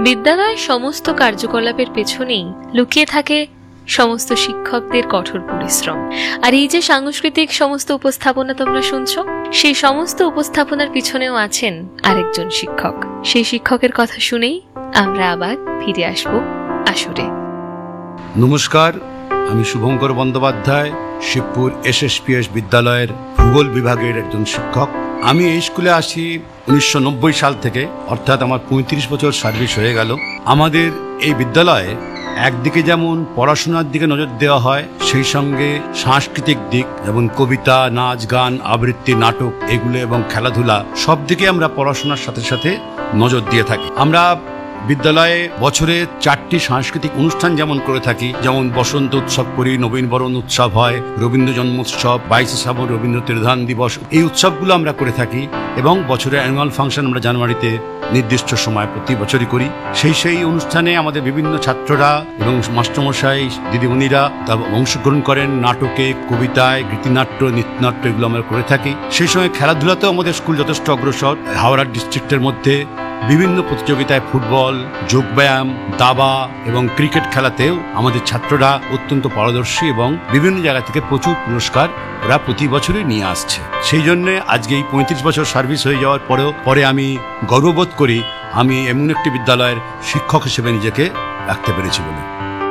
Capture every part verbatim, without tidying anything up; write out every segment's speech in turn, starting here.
বিদ্যালয়ের সমস্ত কার্যকলাপের পেছনেই লুকিয়ে থাকে সমস্ত শিক্ষকদের কঠোর পরিশ্রম। আর এই যে সাংস্কৃতিক সমস্ত উপস্থাপনা তোমরা শুনছো, সেই সমস্ত উপস্থাপনার পিছনেও আছেন আরেকজন শিক্ষক। সেই শিক্ষকের কথা শুনেই আমরা আবার ফিরে আসবো আসরে। নমস্কার, আমি শুভঙ্কর বন্দ্যোপাধ্যায়, শিবপুর এসএসপিএস বিদ্যালয়ের ভূগোল বিভাগের একজন শিক্ষক। আমি এই স্কুলে আসি উনিশশো নব্বই সাল থেকে, অর্থাৎ আমার পঁয়ত্রিশ বছর সার্ভিস হয়ে গেল। আমাদের এই বিদ্যালয়ে একদিকে যেমন পড়াশোনার দিকে নজর দেওয়া হয়, সেই সঙ্গে সাংস্কৃতিক দিক যেমন কবিতা, নাচ, গান, আবৃত্তি, নাটক এগুলো এবং খেলাধুলা সব দিকে আমরা পড়াশোনার সাথে সাথে নজর দিয়ে থাকি। আমরা বিদ্যালয়ে বছরে চারটি সাংস্কৃতিক অনুষ্ঠান যেমন করে থাকি, যেমন বসন্ত উৎসব করি, নবীনবরণ উৎসব হয়, রবীন্দ্র জন্মোৎসব, বাইশে শ্রাবণ রবীন্দ্র তীর্ধান দিবস, এই উৎসবগুলো আমরা করে থাকি। এবং বছরের অ্যানুয়াল ফাংশন আমরা জানুয়ারিতে নির্দিষ্ট সময় প্রতি বছরই করি। সেই সেই অনুষ্ঠানে আমাদের বিভিন্ন ছাত্ররা এবং মাস্টারমশাই, দিদিমণিরা অংশগ্রহণ করেন। নাটকে, কবিতায়, গীতিনাট্য, নৃত্যনাট্য এগুলো আমরা করে থাকি। সেই সঙ্গে খেলাধুলাতেও আমাদের স্কুল যথেষ্ট অগ্রসর। হাওড়া ডিস্ট্রিক্টের মধ্যে বিভিন্ন প্রতিযোগিতায় ফুটবল, যোগব্যায়াম, দাবা এবং ক্রিকেট খেলাতেও আমাদের ছাত্ররা অত্যন্ত পারদর্শী এবং বিভিন্ন জায়গা থেকে প্রচুর পুরস্কার ওরা প্রতি বছরই নিয়ে আসছে। সেই জন্য আজকে এই পঁয়ত্রিশ বছর সার্ভিস হয়ে যাওয়ার পরেও পরে আমি গর্ববোধ করি আমি এমন একটি বিদ্যালয়ের শিক্ষক হিসেবে নিজেকে রাখতে পেরেছি বলে।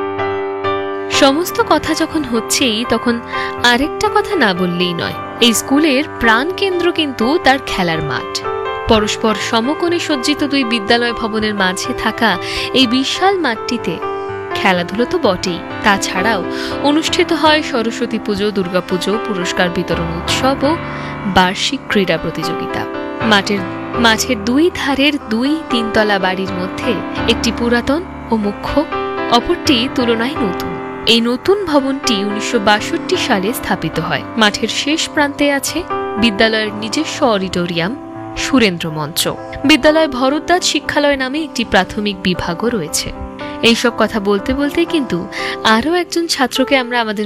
সমস্ত কথা যখন হচ্ছেই তখন আরেকটা কথা না বললেই নয়। এই স্কুলের প্রাণ কেন্দ্র কিন্তু তার খেলার মাঠ। পরস্পর সমকোণে সজ্জিত দুই বিদ্যালয় ভবনের মাঝে থাকা এই বিশাল মাঠটিতে খেলাধুলো তো বটেই, তাছাড়াও অনুষ্ঠিত হয় সরস্বতী পুজো, দুর্গাপুজো, পুরস্কার বিতরণ উৎসব ও বার্ষিক ক্রীড়া প্রতিযোগিতা। মাঠের মাঠের দুই ধারের দুই তিনতলা বাড়ির মধ্যে একটি পুরাতন ও মুখ্য, অপরটি তুলনায় নতুন। এই নতুন ভবনটি উনিশশো বাষট্টি সালে স্থাপিত হয়। মাঠের শেষ প্রান্তে আছে বিদ্যালয়ের নিজস্ব অডিটোরিয়াম, সুরেন্দ্র মঞ্চ। বিদ্যালয় ভরদ্বাজ শিক্ষালয় নামে একটি প্রাথমিক বিভাগও রয়েছে। এইসব কথা বলতে বলতে কিন্তু আরও একজন ছাত্রকে আমরা আমাদের